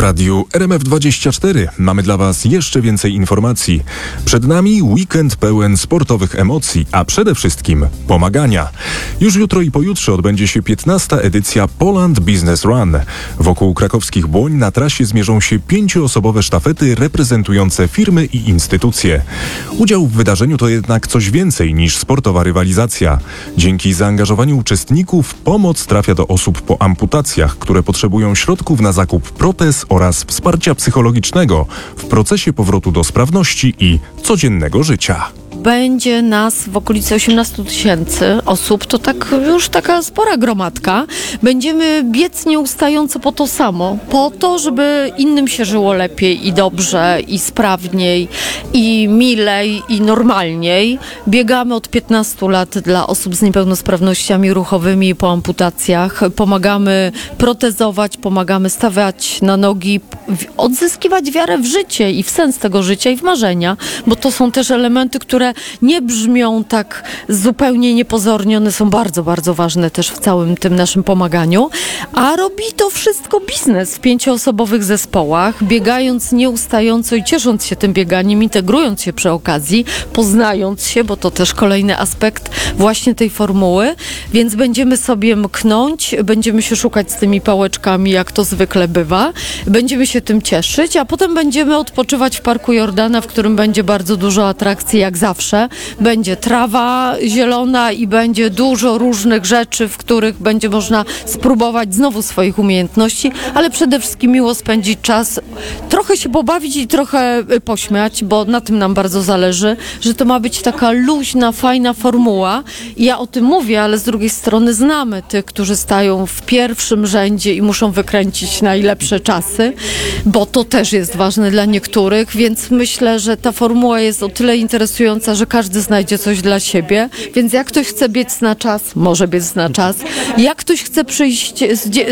radiu RMF24 mamy dla Was jeszcze więcej informacji. Przed nami weekend pełen sportowych emocji, a przede wszystkim pomagania. Już jutro i pojutrze odbędzie się 15. edycja Poland Business Run. Wokół krakowskich Błoń na trasie zmierzą się 5-osobowe sztafety reprezentujące firmy i instytucje. Udział w wydarzeniu to jednak coś więcej niż sportowa rywalizacja. Dzięki zaangażowaniu uczestników pomoc trafia do osób po amputacjach, które potrzebują środków na zakup protez oraz wsparcia psychologicznego w procesie powrotu do sprawności i codziennego życia. Będzie nas w okolicy 18 000 osób, to tak już taka spora gromadka. Będziemy biec nieustająco po to samo, po to, żeby innym się żyło lepiej i dobrze, i sprawniej, i milej, i normalniej. Biegamy od 15 lat dla osób z niepełnosprawnościami ruchowymi po amputacjach. Pomagamy protezować, pomagamy stawiać na nogi, odzyskiwać wiarę w życie i w sens tego życia i w marzenia, bo to są też elementy, które nie brzmią tak zupełnie niepozornie, one są bardzo, bardzo ważne też w całym tym naszym pomaganiu, a robi to wszystko biznes w 5-osobowych zespołach, biegając nieustająco i ciesząc się tym bieganiem, integrując się przy okazji, poznając się, bo to też kolejny aspekt właśnie tej formuły, więc będziemy sobie mknąć, będziemy się szukać z tymi pałeczkami, jak to zwykle bywa, będziemy się tym cieszyć, a potem będziemy odpoczywać w Parku Jordana, w którym będzie bardzo dużo atrakcji, jak zawsze. Będzie trawa zielona i będzie dużo różnych rzeczy, w których będzie można spróbować znowu swoich umiejętności, ale przede wszystkim miło spędzić czas, trochę się pobawić i trochę pośmiać, bo na tym nam bardzo zależy, że to ma być taka luźna, fajna formuła. I ja o tym mówię, ale z drugiej strony znamy tych, którzy stają w pierwszym rzędzie i muszą wykręcić najlepsze czasy, bo to też jest ważne dla niektórych, więc myślę, że ta formuła jest o tyle interesująca, że każdy znajdzie coś dla siebie, więc jak ktoś chce biec na czas, może biec na czas. Jak ktoś chce przyjść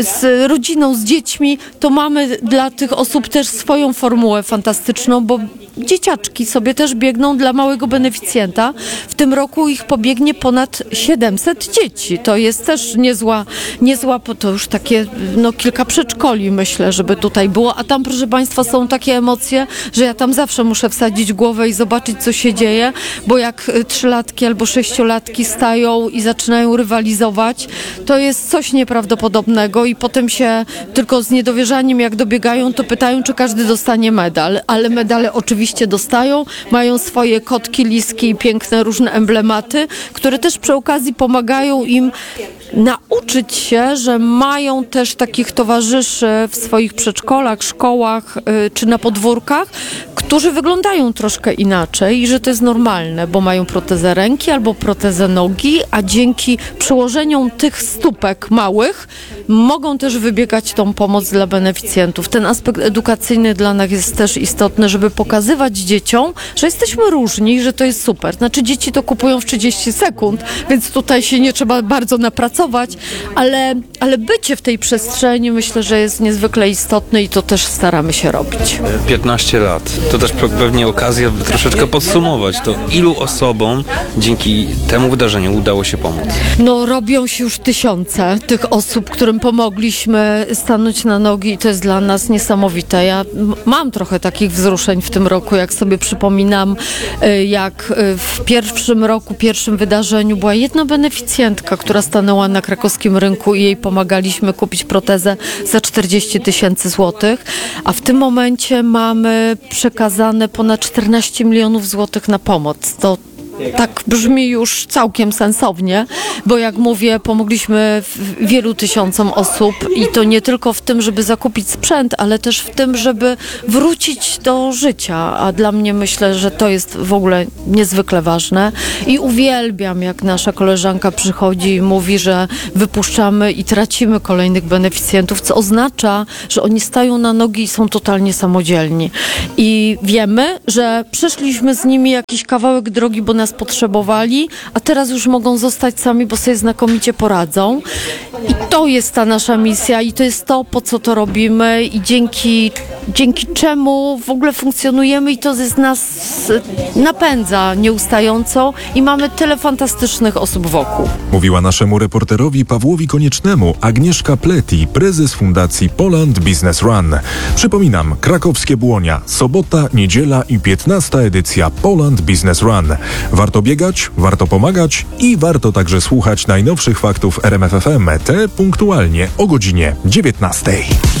z rodziną, z dziećmi, to mamy dla tych osób też swoją formułę fantastyczną, bo dzieciaczki sobie też biegną dla małego beneficjenta. W tym roku ich pobiegnie ponad 700 dzieci. To jest też niezła, to już takie kilka przedszkoli, myślę, żeby tutaj było. A tam, proszę Państwa, są takie emocje, że ja tam zawsze muszę wsadzić głowę i zobaczyć, co się dzieje, bo jak 3-latki albo 6-latki stają i zaczynają rywalizować, to jest coś nieprawdopodobnego i potem się tylko z niedowierzaniem, jak dobiegają, to pytają, czy każdy dostanie medal, ale medale oczywiście dostają, mają swoje kotki, liski i piękne różne emblematy, które też przy okazji pomagają im nauczyć się, że mają też takich towarzyszy w swoich przedszkolach, szkołach czy na podwórkach, którzy wyglądają troszkę inaczej i że to jest normalne, bo mają protezę ręki albo protezę nogi, a dzięki przyłożeniom tych stópek małych mogą też wybiegać tą pomoc dla beneficjentów. Ten aspekt edukacyjny dla nas jest też istotny, żeby pokazywać dzieciom, że jesteśmy różni i że to jest super. Znaczy dzieci to kupują w 30 sekund, więc tutaj się nie trzeba bardzo napracować, ale bycie w tej przestrzeni myślę, że jest niezwykle istotne i to też staramy się robić. 15 lat. To też pewnie okazja, by troszeczkę podsumować to, ilu osobom dzięki temu wydarzeniu udało się pomóc. Robią się już tysiące tych osób, którym pomogliśmy stanąć na nogi i to jest dla nas niesamowite. Ja mam trochę takich wzruszeń w tym roku, jak sobie przypominam, jak w pierwszym wydarzeniu była jedna beneficjentka, która stanęła na krakowskim rynku i jej pomagaliśmy kupić protezę za 40 000 złotych, a w tym momencie mamy przekazane ponad 14 milionów złotych na pomoc. To tak brzmi już całkiem sensownie, bo jak mówię, pomogliśmy wielu tysiącom osób i to nie tylko w tym, żeby zakupić sprzęt, ale też w tym, żeby wrócić do życia, a dla mnie myślę, że to jest w ogóle niezwykle ważne i uwielbiam, jak nasza koleżanka przychodzi i mówi, że wypuszczamy i tracimy kolejnych beneficjentów, co oznacza, że oni stają na nogi i są totalnie samodzielni i wiemy, że przeszliśmy z nimi jakiś kawałek drogi, bo nas nas potrzebowali, a teraz już mogą zostać sami, bo sobie znakomicie poradzą. I to jest ta nasza misja i to jest to, po co to robimy i dzięki czemu w ogóle funkcjonujemy i to nas napędza nieustająco i mamy tyle fantastycznych osób wokół. Mówiła naszemu reporterowi Pawłowi Koniecznemu Agnieszka Pleti, prezes Fundacji Poland Business Run. Przypominam, krakowskie Błonia, sobota, niedziela i 15. edycja Poland Business Run. Warto biegać, warto pomagać i warto także słuchać najnowszych faktów RMF FM. Te punktualnie o godzinie 19.